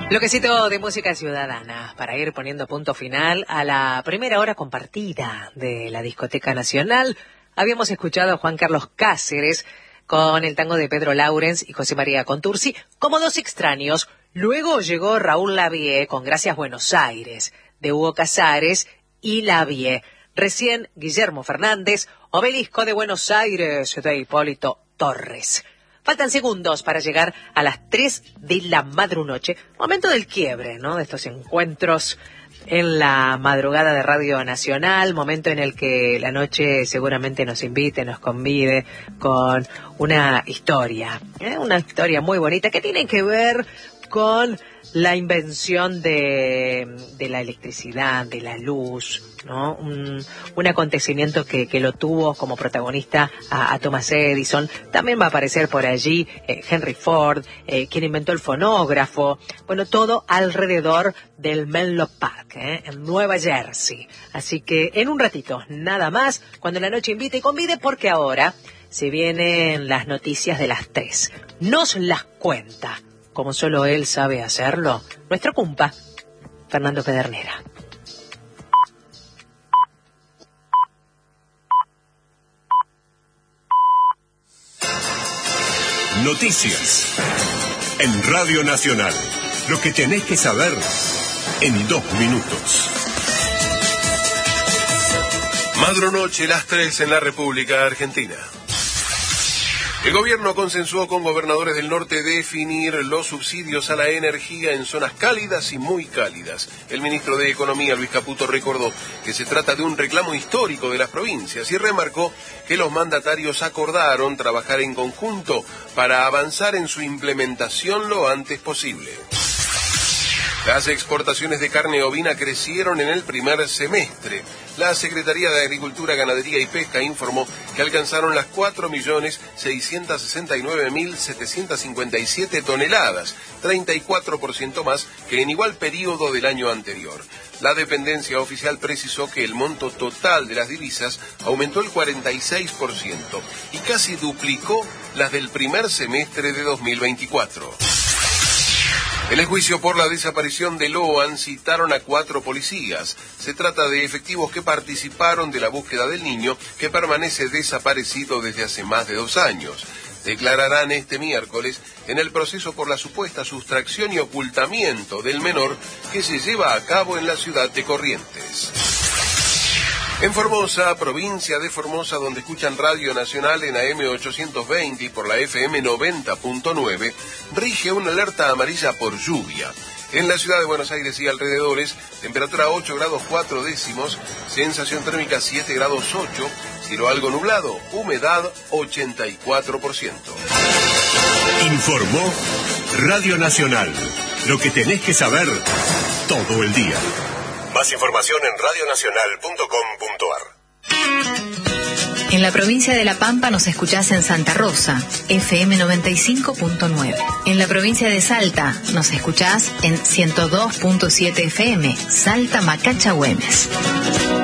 Bloquecito de música ciudadana para ir poniendo punto final a la primera hora compartida de la Discoteca Nacional. Habíamos escuchado a Juan Carlos Cáceres con el tango de Pedro Laurens y José María Contursi como Dos extraños. Luego llegó Raúl Lavie con Gracias Buenos Aires, de Hugo Casares y Lavie. Recién Guillermo Fernández, Obelisco de Buenos Aires, de Hipólito Torres. Faltan segundos para llegar a las 3 de la madrunoche, momento del quiebre, ¿no? De estos encuentros en la madrugada de Radio Nacional, momento en el que la noche seguramente nos invite, nos convide con una historia muy bonita que tiene que ver con la invención de la electricidad, de la luz, ¿no? Un acontecimiento que lo tuvo como protagonista a Thomas Edison. También va a aparecer por allí Henry Ford, quien inventó el fonógrafo. Bueno, todo alrededor del Menlo Park, en Nueva Jersey. Así que en un ratito, nada más, cuando la noche invite y convide, porque ahora se vienen las noticias de las 3. Nos las cuenta, como solo él sabe hacerlo, nuestro cumpa, Fernando Pedernera. Noticias en Radio Nacional. Lo que tenés que saber en 2 minutos. Madrunoche, las 3 en la República Argentina. El gobierno consensuó con gobernadores del norte definir los subsidios a la energía en zonas cálidas y muy cálidas. El ministro de Economía, Luis Caputo, recordó que se trata de un reclamo histórico de las provincias y remarcó que los mandatarios acordaron trabajar en conjunto para avanzar en su implementación lo antes posible. Las exportaciones de carne ovina crecieron en el primer semestre. La Secretaría de Agricultura, Ganadería y Pesca informó que alcanzaron las 4.669.757 toneladas, 34% más que en igual periodo del año anterior. La dependencia oficial precisó que el monto total de las divisas aumentó el 46% y casi duplicó las del primer semestre de 2024. En el juicio por la desaparición de Loan citaron a 4 policías. Se trata de efectivos que participaron de la búsqueda del niño, que permanece desaparecido desde hace más de 2 años. Declararán este miércoles en el proceso por la supuesta sustracción y ocultamiento del menor que se lleva a cabo en la ciudad de Corrientes. En Formosa, provincia de Formosa, donde escuchan Radio Nacional en AM 820 y por la FM 90.9, rige una alerta amarilla por lluvia. En la ciudad de Buenos Aires y alrededores, temperatura 8 grados 4 décimos, sensación térmica 7 grados 8, cielo algo nublado, humedad 84%. Informó Radio Nacional. Lo que tenés que saber todo el día. Más información en radionacional.com.ar. En la provincia de La Pampa nos escuchás en Santa Rosa, FM 95.9. En la provincia de Salta nos escuchás en 102.7 FM, Salta Macacha Güemes.